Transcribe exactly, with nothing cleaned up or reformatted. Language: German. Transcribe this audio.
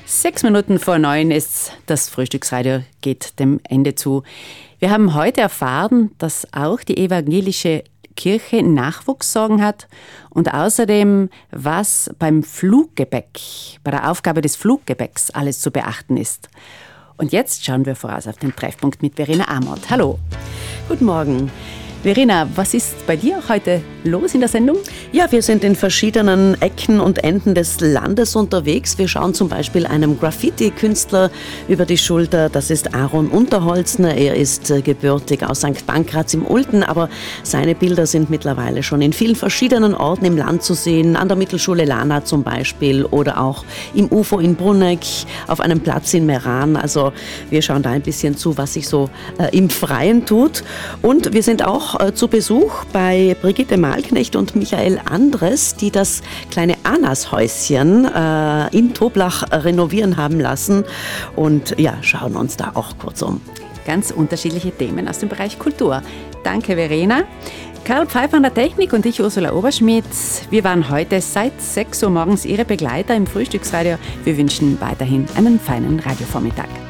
Sechs Minuten vor neun ist das Frühstücksradio, geht dem Ende zu. Wir haben heute erfahren, dass auch die evangelische Kirche Nachwuchssorgen hat und außerdem, was beim Fluggepäck, bei der Aufgabe des Fluggepäcks alles zu beachten ist. Und jetzt schauen wir voraus auf den Treffpunkt mit Verena Amott. Hallo. Guten Morgen. Verena, was ist bei dir heute los in der Sendung? Ja, wir sind in verschiedenen Ecken und Enden des Landes unterwegs. Wir schauen zum Beispiel einem Graffiti-Künstler über die Schulter. Das ist Aaron Unterholzner. Er ist gebürtig aus Sankt Pankraz im Ulten, aber seine Bilder sind mittlerweile schon in vielen verschiedenen Orten im Land zu sehen. An der Mittelschule Lana zum Beispiel oder auch im U F O in Bruneck, auf einem Platz in Meran. Also wir schauen da ein bisschen zu, was sich so äh, im Freien tut. Und wir sind auch zu Besuch bei Brigitte Malknecht und Michael Andres, die das kleine Annas-Häuschen äh, in Toblach renovieren haben lassen und ja, schauen uns da auch kurz um. Ganz unterschiedliche Themen aus dem Bereich Kultur. Danke, Verena. Karl Pfeiffer an der Technik und ich, Ursula Oberschmidt. Wir waren heute seit sechs Uhr morgens Ihre Begleiter im Frühstücksradio. Wir wünschen weiterhin einen feinen Radiovormittag.